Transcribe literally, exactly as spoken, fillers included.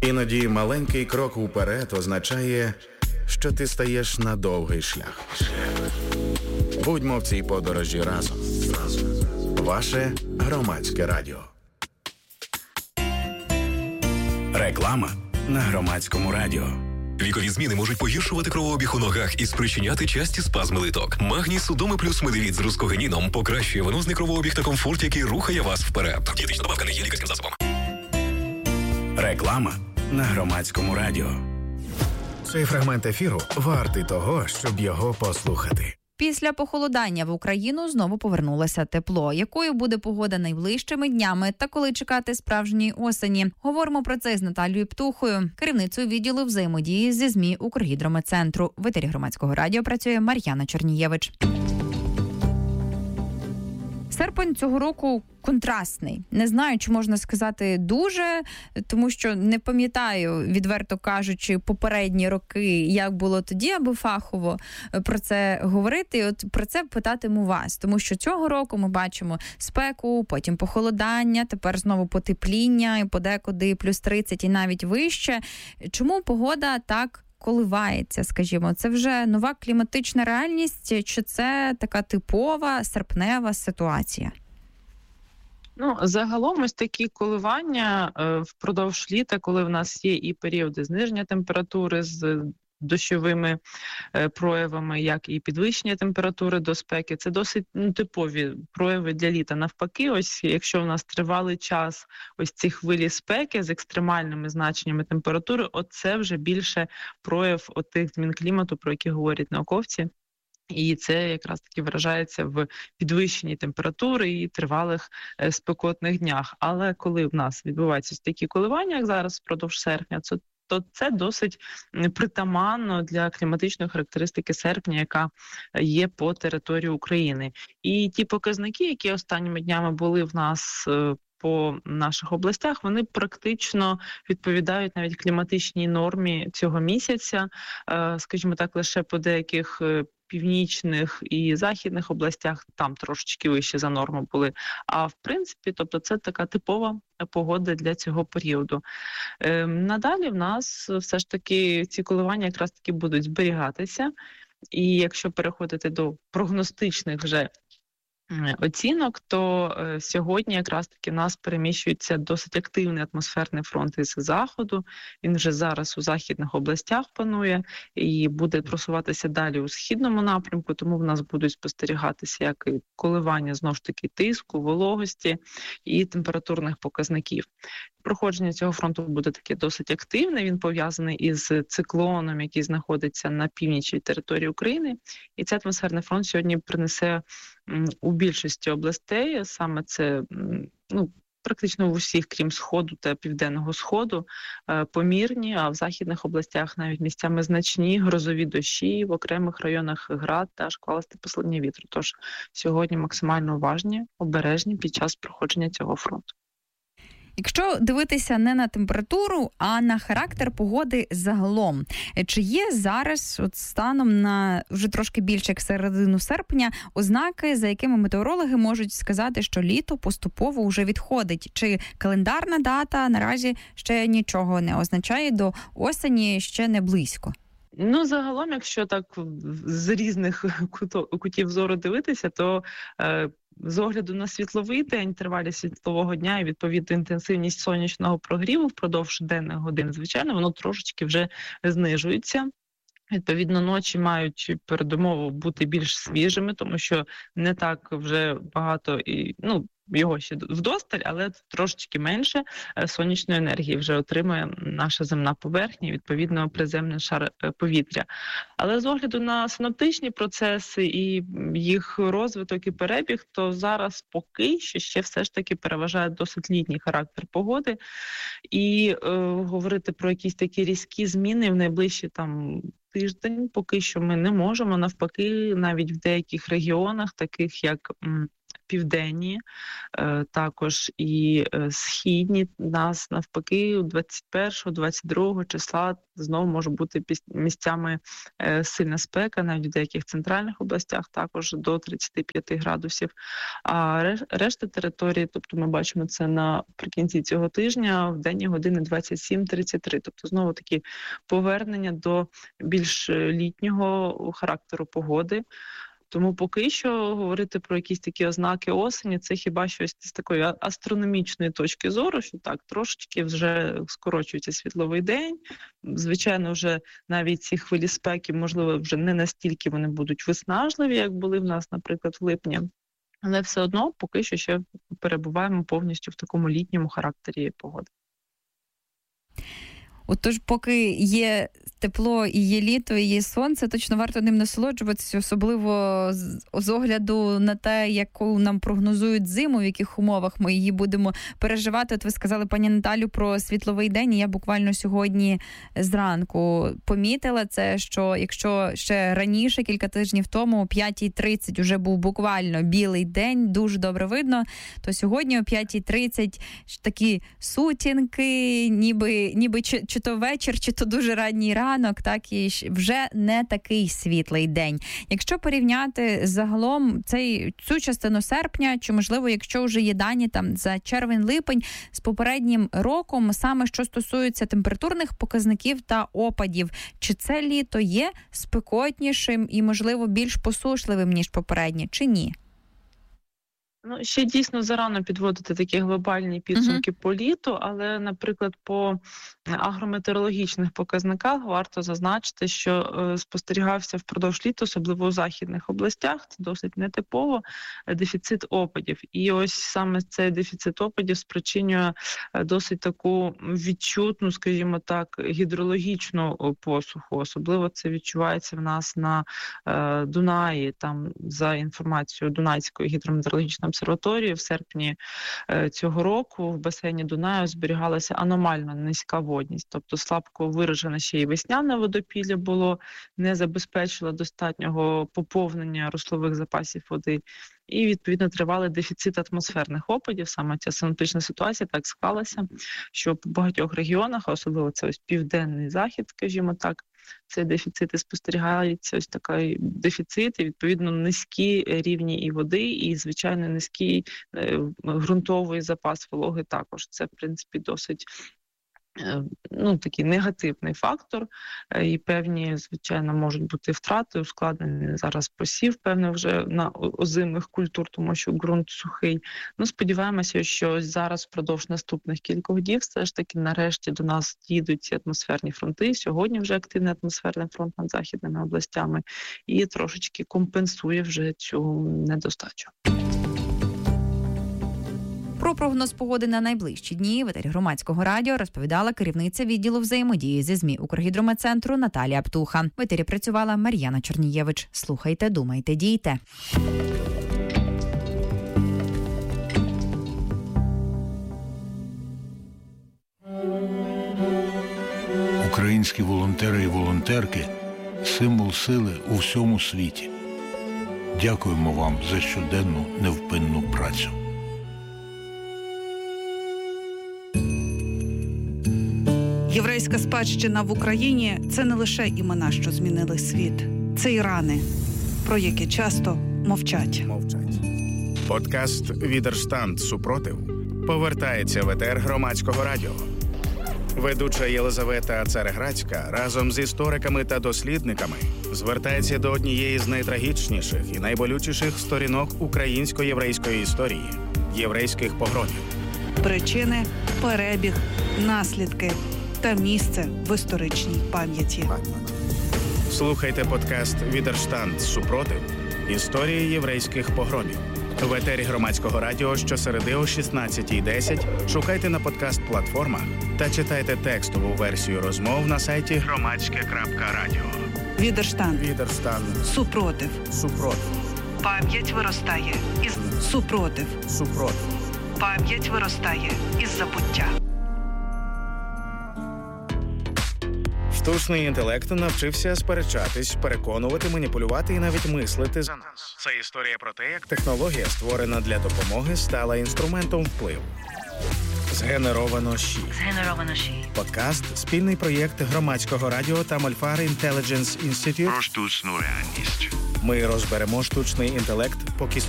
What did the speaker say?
Іноді маленький крок уперед означає, що ти стаєш на довгий шлях. Будьмо в цій подорожі разом. Ваше Громадське радіо. Реклама на Громадському радіо. Вікові зміни можуть погіршувати кровообіг у ногах і спричиняти часті спазми литок. Магній Судоми плюс Медивіт з рускогеніном покращує венозний кровообіг та комфорт, який рухає вас вперед. Дієтична добавка не є лікарським засобом. Реклама на Громадському радіо. Цей фрагмент ефіру вартий того, щоб його послухати. Після похолодання в Україну знову повернулося тепло. Якою буде погода найближчими днями та коли чекати справжньої осені? Говоримо про це з Наталією Птухою, керівницею відділу взаємодії зі ЗМІ Укргідрометцентру. В етері Громадського радіо працює Мар'яна Чернієвич. Серпень цього року контрастний. Не знаю, чи можна сказати дуже, тому що не пам'ятаю, відверто кажучи, попередні роки, як було тоді, аби фахово про це говорити. І от про це питатиму вас, тому що цього року ми бачимо спеку, потім похолодання, тепер знову потепління, і подекуди плюс тридцять і навіть вище. Чому погода так коливається, скажімо? Це вже нова кліматична реальність, чи це така типова серпнева ситуація? Ну, загалом ось такі коливання е, впродовж літа, коли в нас є і періоди зниження температури з дощовими е, проявами, як і підвищення температури до спеки, це досить ну, типові прояви для літа. Навпаки, ось якщо в нас тривалий час ось ці хвилі спеки з екстремальними значеннями температури, оце вже більше прояв отих змін клімату, про які говорять науковці. І це якраз таки виражається в підвищенні температури і тривалих е, спекотних днях. Але коли в нас відбуваються такі коливання, як зараз впродовж серпня, це то це досить притаманно для кліматичної характеристики серпня, яка є по території України. І ті показники, які останніми днями були в нас по наших областях, вони практично відповідають навіть кліматичній нормі цього місяця. Скажімо так, лише по деяких північних і західних областях там трошечки вище за норму були. А в принципі, тобто це така типова погода для цього періоду. Е, надалі в нас все ж таки ці коливання якраз таки будуть зберігатися. І якщо переходити до прогностичних вже оцінок, то е, сьогодні якраз таки в нас переміщується досить активний атмосферний фронт із заходу. Він вже зараз у західних областях панує і буде просуватися далі у східному напрямку, тому в нас будуть спостерігатися як і коливання, знову ж таки, тиску, вологості і температурних показників. Проходження цього фронту буде таке досить активне, він пов'язаний із циклоном, який знаходиться на північній території України. І цей атмосферний фронт сьогодні принесе у більшості областей, саме це ну, практично в усіх, крім Сходу та Південного Сходу, помірні, а в західних областях навіть місцями значні грозові дощі, в окремих районах град та шквалисте посилення вітру. Тож сьогодні максимально уважні, обережні під час проходження цього фронту. Якщо дивитися не на температуру, а на характер погоди загалом, чи є зараз, от станом на вже трошки більше як середину серпня, ознаки, за якими метеорологи можуть сказати, що літо поступово вже відходить? Чи календарна дата наразі ще нічого не означає, до осені ще не близько? Ну, загалом, якщо так з різних кутів зору дивитися, то е, з огляду на світловий день, тривалість світлового дня і відповідно інтенсивність сонячного прогріву впродовж денних годин, звичайно, воно трошечки вже знижується. Відповідно, ночі мають передумову бути більш свіжими, тому що не так вже багато і ну. Його ще вдосталь, але трошечки менше сонячної енергії вже отримує наша земна поверхня, відповідно, приземний шар повітря. Але з огляду на синоптичні процеси і їх розвиток і перебіг, то зараз поки що ще все ж таки переважає досить літній характер погоди. І е, говорити про якісь такі різкі зміни в найближчі там тиждень поки що ми не можемо. Навпаки, навіть в деяких регіонах, таких як м, південні, також і східні. Нас навпаки двадцять першого - двадцять другого числа знову може бути місцями сильна спека, навіть в деяких центральних областях також до тридцять п'ять градусів. А решта території, тобто ми бачимо це наприкінці цього тижня, в денні години двадцять сім - тридцять три. Тобто знову таки повернення до більш літнього характеру погоди. Тому поки що говорити про якісь такі ознаки осені, це хіба щось з такої астрономічної точки зору, що так, трошечки вже скорочується світловий день. Звичайно, вже навіть ці хвилі спеки, можливо, вже не настільки вони будуть виснажливі, як були в нас, наприклад, в липні. Але все одно поки що ще перебуваємо повністю в такому літньому характері погоди. Отож, поки є тепло і є літо, і є сонце, точно варто ним насолоджуватися, особливо з, з огляду на те, яку нам прогнозують зиму, в яких умовах ми її будемо переживати. От ви сказали, пані Наталю, про світловий день, і я буквально сьогодні зранку помітила це, що якщо ще раніше, кілька тижнів тому, о п'ятій тридцять вже був буквально білий день, дуже добре видно, то сьогодні о п'ятій тридцять такі сутінки, ніби, ніби чи, чи то вечір, чи то дуже ранній ранок, так і вже не такий світлий день. Якщо порівняти загалом цей, цю частину серпня, чи, можливо, якщо вже є дані там за червень-липень з попереднім роком, саме що стосується температурних показників та опадів, чи це літо є спекотнішим і, можливо, більш посушливим, ніж попереднє, чи ні? Ну, ще дійсно зарано підводити такі глобальні підсумки uh-huh. по літу, але, наприклад, по агрометеорологічних показниках варто зазначити, що е, спостерігався впродовж літа, особливо у західних областях, це досить нетипово, дефіцит опадів. І ось саме цей дефіцит опадів спричинює досить таку відчутну, скажімо так, гідрологічну посуху. Особливо це відчувається в нас на е, Дунаї, там, за інформацією Дунайської гідрометеорологічної обсерваторії, в серпні е, цього року в басейні Дунаю зберігалася аномально низька водність, тобто слабко виражене ще й весняне водопілля було, не забезпечило достатнього поповнення руслових запасів води. І, відповідно, тривалий дефіцит атмосферних опадів. Саме ця синоптична ситуація так склалася, що по багатьох регіонах, особливо це ось південний захід, скажімо так, цей дефіцит і спостерігається ось такий дефіцит, і, відповідно, низькі рівні і води, і, звичайно, низький е, ґрунтовий запас вологи також. Це, в принципі, досить ну, такий негативний фактор, і певні, звичайно, можуть бути втрати, ускладнені зараз посів, певне, вже на озимих культур, тому що ґрунт сухий. Ну, сподіваємося, що зараз впродовж наступних кількох днів все ж таки нарешті до нас дійдуть ці атмосферні фронти. Сьогодні вже активний атмосферний фронт над західними областями і трошечки компенсує вже цю недостачу. Про прогноз погоди на найближчі дні в етері Громадського радіо розповідала керівниця відділу взаємодії зі ЗМІ Укргідрометцентру Наталія Птуха. В етері працювала Мар'яна Чорнієвич. Слухайте, думайте, дійте. Українські волонтери і волонтерки – символ сили у всьому світі. Дякуємо вам за щоденну невпинну працю. Єврейська спадщина в Україні – це не лише імена, що змінили світ. Це і рани, про які часто мовчать. Мовчать. Подкаст «Відерштанд. Супротив» повертається в етер Громадського радіо. Ведуча Єлизавета Цареградська разом з істориками та дослідниками звертається до однієї з найтрагічніших і найболючіших сторінок українсько-єврейської історії – єврейських погромів. Причини, перебіг, наслідки та місце в історичній пам'яті. Слухайте подкаст «Відерштанд. Супротив. Історії єврейських погромів». В етері Громадського радіо щосереди о шістнадцятій десять шукайте на подкаст-платформах та читайте текстову версію розмов на сайті громадське крапка радіо. Відерштанд. Відерштанд. Супротив. Супротив. Пам'ять виростає із супротив. Супротив. Пам'ять виростає із забуття. Штучний інтелект навчився сперечатись, переконувати, маніпулювати і навіть мислити за нас. Це історія про те, як технологія, створена для допомоги, стала інструментом впливу. Згенеровано ЩІ. Згенеровано ЩІ. Подкаст – спільний проєкт Громадського радіо та Мольфар Intelligence Institute. Про штучну реальність. Ми розберемо штучний інтелект, поки